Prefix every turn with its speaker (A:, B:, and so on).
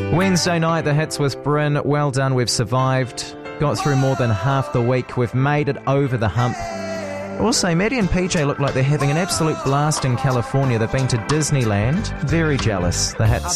A: Wednesday night, the hits with Bryn. Well done, we've survived. Got through more than half the week. We've made it over the hump. Also, Maddie and PJ look like they're having an absolute blast in California. They've been to Disneyland. Very jealous. The hits.